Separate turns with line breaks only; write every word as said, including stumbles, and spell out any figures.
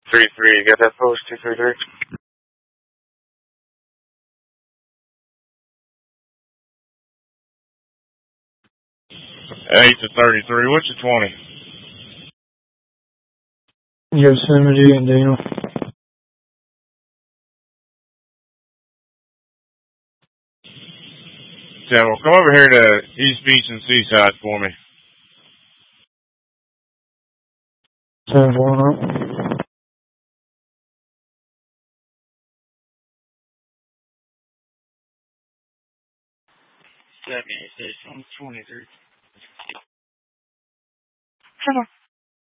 three three, you got that post, two three three? eight to thirty-three, what's your twenty?
Yosemite and Daniel.
Samuel, come over here to East Beach and Seaside for me.
Ten four up.
seventy-six, I'm twenty-three.
Hello.